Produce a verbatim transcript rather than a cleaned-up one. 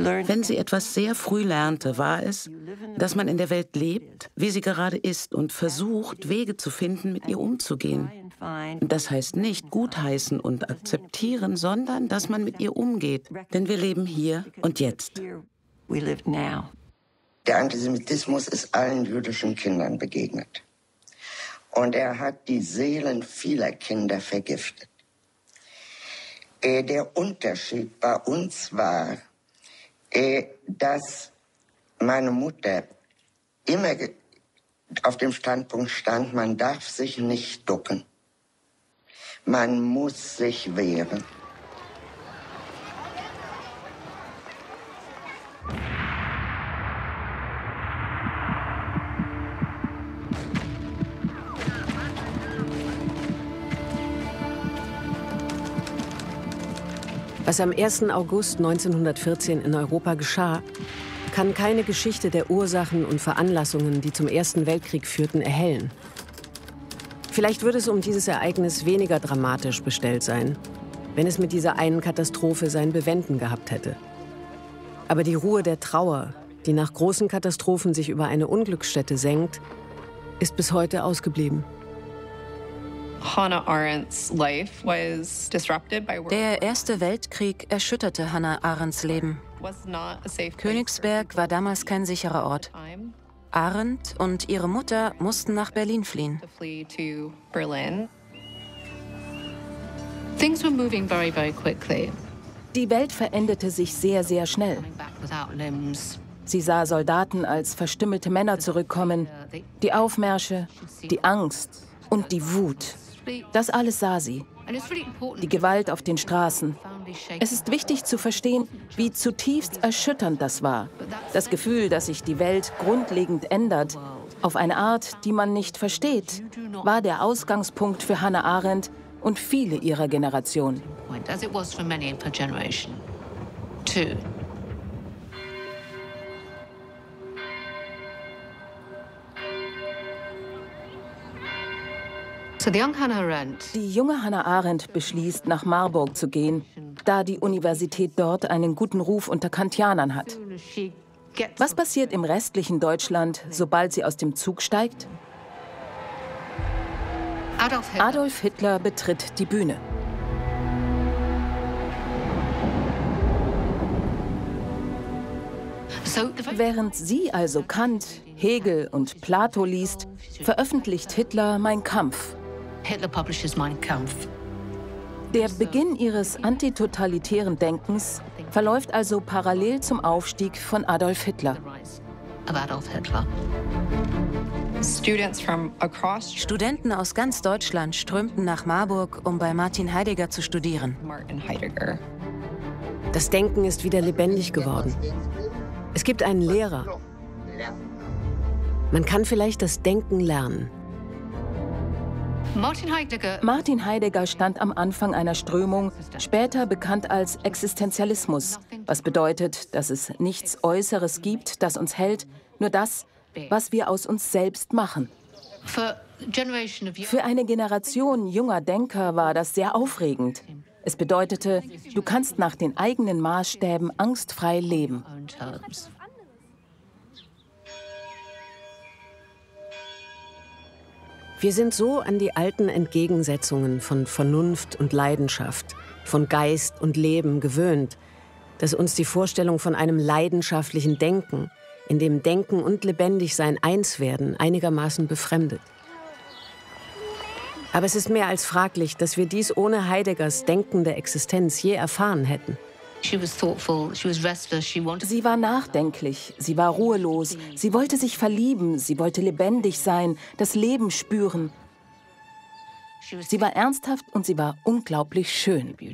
Wenn sie etwas sehr früh lernte, war es, dass man in der Welt lebt, wie sie gerade ist, und versucht, Wege zu finden, mit ihr umzugehen. Das heißt nicht gutheißen und akzeptieren, sondern dass man mit ihr umgeht, denn wir leben hier und jetzt. Der Antisemitismus ist allen jüdischen Kindern begegnet. Und er hat die Seelen vieler Kinder vergiftet. Der Unterschied bei uns war, dass meine Mutter immer auf dem Standpunkt stand, man darf sich nicht ducken. Man muss sich wehren. Was am ersten August neunzehnhundertvierzehn in Europa geschah, kann keine Geschichte der Ursachen und Veranlassungen, die zum Ersten Weltkrieg führten, erhellen. Vielleicht würde es um dieses Ereignis weniger dramatisch bestellt sein, wenn es mit dieser einen Katastrophe sein Bewenden gehabt hätte. Aber die Ruhe der Trauer, die nach großen Katastrophen sich über eine Unglücksstätte senkt, ist bis heute ausgeblieben. Der Erste Weltkrieg erschütterte Hannah Arendts Leben. Königsberg war damals kein sicherer Ort. Arendt und ihre Mutter mussten nach Berlin fliehen. Die Welt veränderte sich sehr, sehr schnell. Sie sah Soldaten als verstümmelte Männer zurückkommen, die Aufmärsche, die Angst und die Wut. Das alles sah sie. Die Gewalt auf den Straßen. Es ist wichtig zu verstehen, wie zutiefst erschütternd das war. Das Gefühl, dass sich die Welt grundlegend ändert, auf eine Art, die man nicht versteht, war der Ausgangspunkt für Hannah Arendt und viele ihrer Generation. Die junge Hannah Arendt beschließt, nach Marburg zu gehen, da die Universität dort einen guten Ruf unter Kantianern hat. Was passiert im restlichen Deutschland, sobald sie aus dem Zug steigt? Adolf Hitler betritt die Bühne. Während sie also Kant, Hegel und Plato liest, veröffentlicht Hitler Mein Kampf. Hitler publishes Mein Kampf. Der Beginn ihres antitotalitären Denkens verläuft also parallel zum Aufstieg von Adolf Hitler. Studenten aus ganz Deutschland strömten nach Marburg, um bei Martin Heidegger zu studieren. Das Denken ist wieder lebendig geworden. Es gibt einen Lehrer. Man kann vielleicht das Denken lernen. Martin Heidegger. Martin Heidegger stand am Anfang einer Strömung, später bekannt als Existenzialismus, was bedeutet, dass es nichts Äußeres gibt, das uns hält, nur das, was wir aus uns selbst machen. Für eine Generation junger Denker war das sehr aufregend. Es bedeutete, du kannst nach den eigenen Maßstäben angstfrei leben. Wir sind so an die alten Entgegensetzungen von Vernunft und Leidenschaft, von Geist und Leben gewöhnt, dass uns die Vorstellung von einem leidenschaftlichen Denken, in dem Denken und Lebendigsein eins werden, einigermaßen befremdet. Aber es ist mehr als fraglich, dass wir dies ohne Heideggers denkende Existenz je erfahren hätten. Sie war nachdenklich, sie war ruhelos, sie wollte sich verlieben, sie wollte lebendig sein, das Leben spüren. Sie war ernsthaft und sie war unglaublich schön.